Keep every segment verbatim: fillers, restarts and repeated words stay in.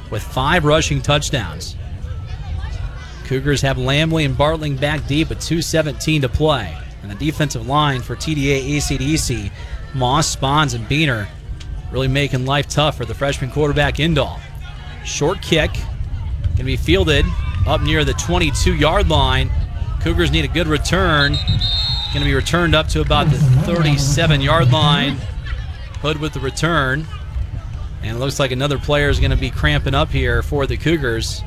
with five rushing touchdowns. Cougars have Lamley and Bartling back deep with two seventeen to play. And the defensive line for T D A A C D C, Moss, Spons, and Beener really making life tough for the freshman quarterback Indahl. Short kick, going to be fielded up near the twenty-two-yard line. Cougars need a good return. Going to be returned up to about the thirty-seven-yard line. Hood with the return. And it looks like another player is going to be cramping up here for the Cougars.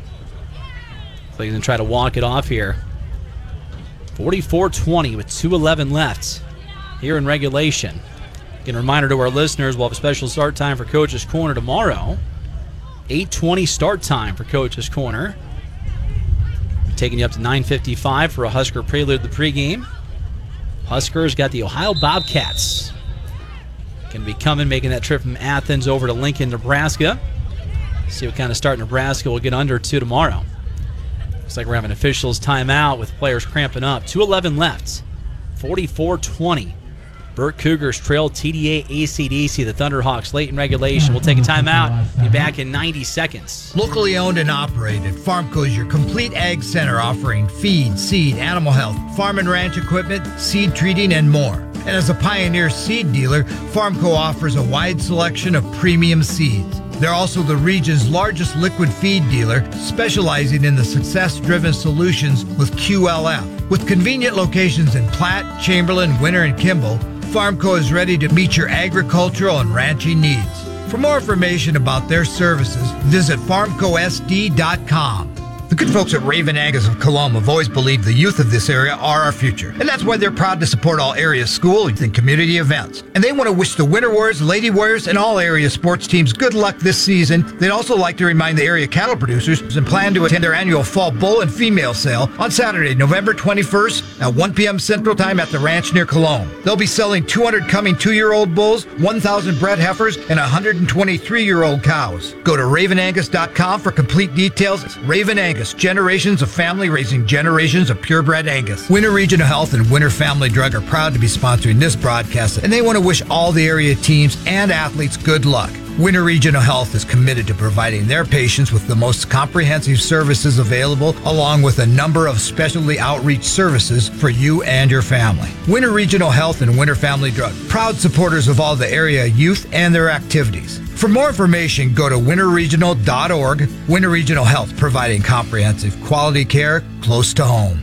So he's going to try to walk it off here. forty-four twenty with two eleven left here in regulation. Again, a reminder to our listeners, we'll have a special start time for Coach's Corner tomorrow. eight twenty start time for Coach's Corner. We're taking you up to nine fifty-five for a Husker prelude to the pregame. Huskers got the Ohio Bobcats. Going to be coming, making that trip from Athens over to Lincoln, Nebraska. See what kind of start Nebraska will get under to tomorrow. Looks like we're having officials timeout with players cramping up. two eleven left. forty-four twenty. Burke Cougars trail T D A A C D C, the Thunderhawks, late in regulation. We'll take a timeout. Be back in ninety seconds. Locally owned and operated, Farmco is your complete ag center offering feed, seed, animal health, farm and ranch equipment, seed treating, and more. And as a pioneer seed dealer, Farmco offers a wide selection of premium seeds. They're also the region's largest liquid feed dealer, specializing in the success-driven solutions with Q L F. With convenient locations in Platte, Chamberlain, Winter, and Kimball, Farmco is ready to meet your agricultural and ranching needs. For more information about their services, visit farmco s d dot com. The good folks at Raven Angus of Coloma have always believed the youth of this area are our future. And that's why they're proud to support all area school and community events. And they want to wish the Winter Warriors, Lady Warriors, and all area sports teams good luck this season. They'd also like to remind the area cattle producers and plan to attend their annual fall bull and female sale on Saturday, November twenty-first at one p.m. Central Time at the ranch near Cologne. They'll be selling two hundred coming two-year-old bulls, one thousand bred heifers, and one hundred twenty-three-year-old cows. Go to raven angus dot com for complete details. Raven Angus, generations of family raising generations of purebred Angus. Winter Regional Health and Winter Family Drug are proud to be sponsoring this broadcast, and they want to wish all the area teams and athletes good luck. Winter Regional Health is committed to providing their patients with the most comprehensive services available, along with a number of specialty outreach services for you and your family. Winter Regional Health and Winter Family Drug, proud supporters of all the area youth and their activities. For more information, go to winter regional dot org. Winter Regional Health, providing comprehensive quality care close to home.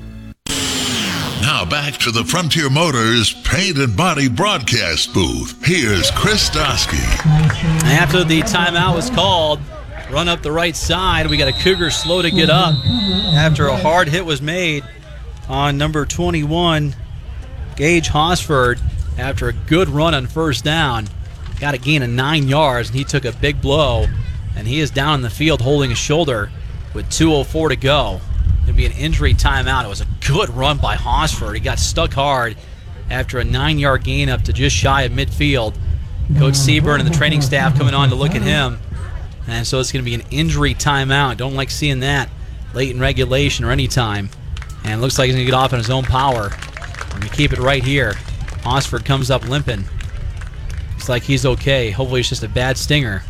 Now back to the Frontier Motors Paint and Body broadcast booth. Here's Chris Dosky. After the timeout was called, run up the right side. We got a Cougar slow to get up after a hard hit was made on number twenty-one, Gage Hosford, after a good run on first down. Got a gain of nine yards, and he took a big blow, and he is down in the field holding his shoulder with two oh four to go. It'll be an injury timeout. It was a good run by Hosford. He got stuck hard after a nine-yard gain up to just shy of midfield. Coach Seaburn and the training staff coming on to look at him. And so it's going to be an injury timeout. Don't like seeing that late in regulation or any time. And it looks like he's going to get off on his own power. And we keep it right here. Hosford comes up limping. Looks like he's okay. Hopefully it's just a bad stinger.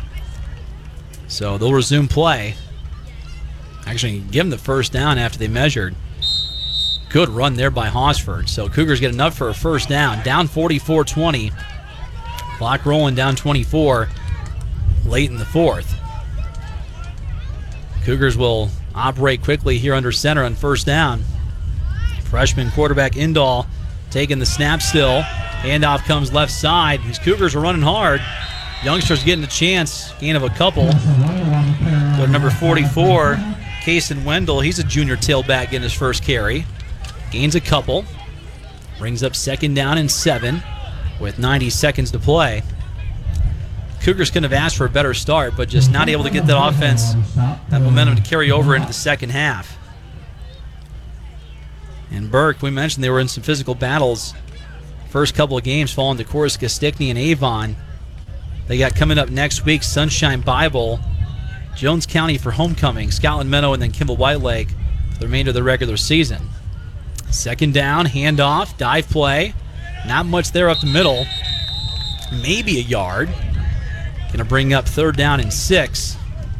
So they'll resume play. Actually, give him the first down after they measured. Good run there by Hosford. So Cougars get enough for a first down. Down forty-four twenty. Clock rolling down twenty-four late in the fourth. Cougars will operate quickly here under center on first down. Freshman quarterback Indahl taking the snap still. Handoff comes left side. These Cougars are running hard. Youngsters getting a chance. Gain of a couple. Go to number forty-four, Kason Wendell. He's a junior tailback getting his first carry. Gains a couple. Brings up second down and seven with ninety seconds to play. Cougars couldn't have asked for a better start, but just not able to get that offense, that momentum to carry over into the second half. And Burke, we mentioned they were in some physical battles. First couple of games falling to Corsica, Stickney, and Avon. They got coming up next week Sunshine Bible, Jones County for homecoming, Scotland Meadow, and then Kimball White Lake for the remainder of the regular season. Second down, handoff, dive play. Not much there up the middle. Maybe a yard. Going to bring up third down and six.